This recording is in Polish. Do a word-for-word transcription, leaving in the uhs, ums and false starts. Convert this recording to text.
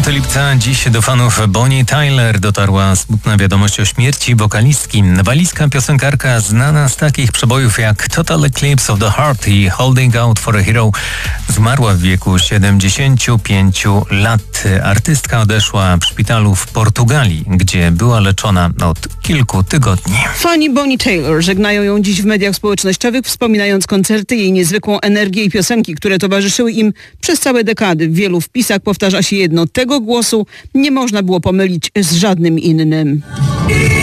piątego lipca dziś do fanów Bonnie Tyler dotarła smutna wiadomość o śmierci wokalistki. Walizka piosenkarka znana z takich przebojów jak Total Eclipse of the Heart i Holding Out for a Hero zmarła w wieku siedemdziesięciu pięciu lat. Artystka odeszła w szpitalu w Portugalii, gdzie była leczona od kilku tygodni. Fani Bonnie Tyler żegnają ją dziś w mediach społecznościowych, wspominając koncerty, jej niezwykłą energię i piosenki, które towarzyszyły im przez całe dekady. W wielu wpisach powtarza się jedno: tego głosu nie można było pomylić z żadnym innym.